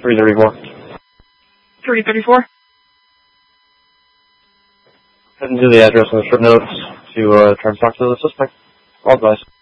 334. 334? Heading to the address on the short notes to try and talk to the suspect. All advice.